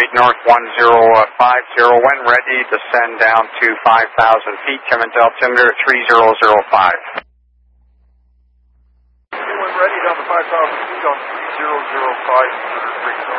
North 1050. When ready, descend down to 5,000 feet. Come into altimeter 3005. When ready, down to 5,000 feet on 3005.